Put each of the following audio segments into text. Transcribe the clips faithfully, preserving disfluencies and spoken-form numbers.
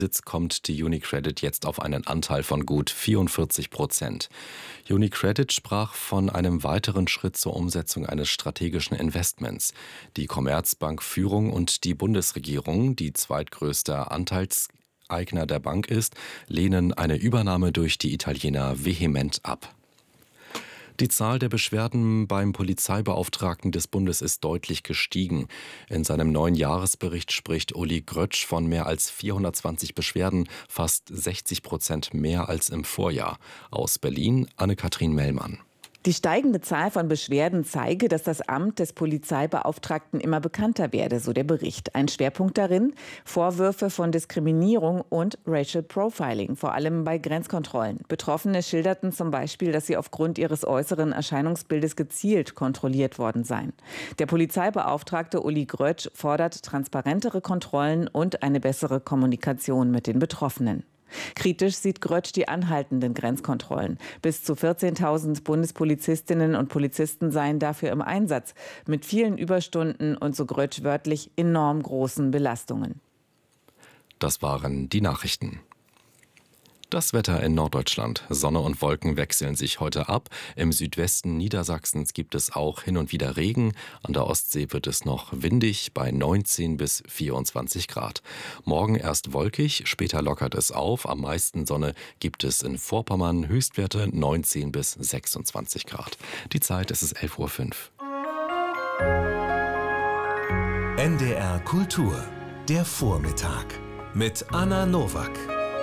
Sitz kommt die UniCredit jetzt auf einen Anteil von gut vierundvierzig Prozent. UniCredit sprach von einem weiteren Schritt zur Umsetzung eines strategischen Investments. Die Commerzbank Führung und die Bundesregierung, die zweitgrößte Anteilseigner der Bank ist, lehnen eine Übernahme durch die Italiener vehement ab. Die Zahl der Beschwerden beim Polizeibeauftragten des Bundes ist deutlich gestiegen. In seinem neuen Jahresbericht spricht Uli Grötsch von mehr als vierhundertzwanzig Beschwerden, fast sechzig Prozent mehr als im Vorjahr. Aus Berlin Anne-Kathrin Mellmann. Die steigende Zahl von Beschwerden zeige, dass das Amt des Polizeibeauftragten immer bekannter werde, so der Bericht. Ein Schwerpunkt darin: Vorwürfe von Diskriminierung und Racial Profiling, vor allem bei Grenzkontrollen. Betroffene schilderten zum Beispiel, dass sie aufgrund ihres äußeren Erscheinungsbildes gezielt kontrolliert worden seien. Der Polizeibeauftragte Uli Grötsch fordert transparentere Kontrollen und eine bessere Kommunikation mit den Betroffenen. Kritisch sieht Grötsch die anhaltenden Grenzkontrollen. Bis zu vierzehntausend Bundespolizistinnen und Polizisten seien dafür im Einsatz, mit vielen Überstunden und, so Grötsch wörtlich, enorm großen Belastungen. Das waren die Nachrichten. Das Wetter in Norddeutschland. Sonne und Wolken wechseln sich heute ab. Im Südwesten Niedersachsens gibt es auch hin und wieder Regen. An der Ostsee wird es noch windig bei neunzehn bis vierundzwanzig Grad. Morgen erst wolkig, später lockert es auf. Am meisten Sonne gibt es in Vorpommern, Höchstwerte neunzehn bis sechsundzwanzig Grad. Die Zeit ist es elf Uhr fünf. N D R Kultur, der Vormittag mit Anna Nowak.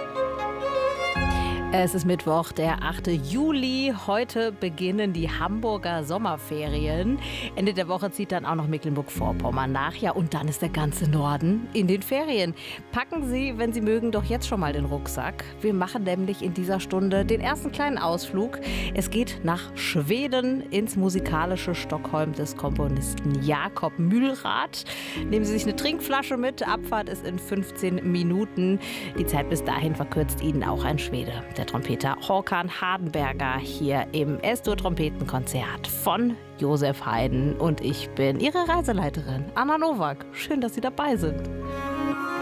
Es ist Mittwoch, der achte Juli. Heute beginnen die Hamburger Sommerferien. Ende der Woche zieht dann auch noch Mecklenburg-Vorpommern nach. Ja, und dann ist der ganze Norden in den Ferien. Packen Sie, wenn Sie mögen, doch jetzt schon mal den Rucksack. Wir machen nämlich in dieser Stunde den ersten kleinen Ausflug. Es geht nach Schweden ins musikalische Stockholm des Komponisten Jakob Mühlrath. Nehmen Sie sich eine Trinkflasche mit. Abfahrt ist in fünfzehn Minuten. Die Zeit bis dahin verkürzt Ihnen auch ein Schwede. Der Trompeter Håkan Hardenberger hier im S-Dur-Trompetenkonzert von Josef Haydn. Und ich bin Ihre Reiseleiterin Anna Nowak. Schön, dass Sie dabei sind.